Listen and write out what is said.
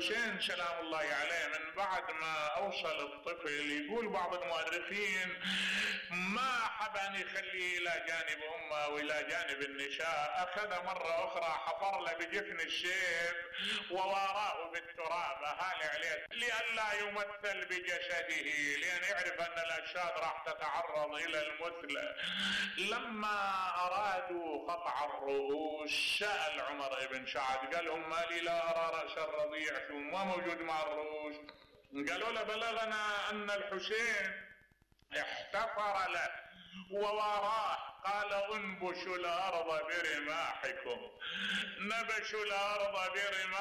الحسين سلام الله عليه من بعد ما أوصل الطفل، يقول بعض المؤرخين ما حب أن يخليه إلى جانب أمه وإلى جانب النساء، أخذ مرة أخرى حفر له بجفن الشيب وواراه بالتراب أهالي عليه لئلا يمثل بجسده، لأن يعرف أن الأجساد راح تتعرض إلى المثلى. لما أرادوا قطع الرؤوس سأل عمر بن سعد قال هم ما لي لا أرى رأس الرضيع ما موجود مع الرؤوس؟ قالوا له بلغنا أن الحسين احتفر له ووراه، قال انبشوا الأرض برماحكم، نبشوا الأرض برماحكم